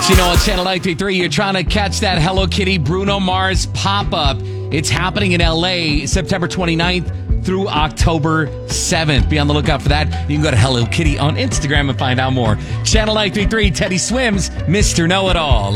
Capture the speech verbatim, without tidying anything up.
So, you know, on Channel nine thirty-three, you're trying to catch that Hello Kitty Bruno Mars pop-up. It's happening in L A September twenty-ninth through October seventh. Be on the lookout for that. You can go to Hello Kitty on Instagram and find out more. Channel nine thirty-three, Teddy Swims, Mister Know-It-All.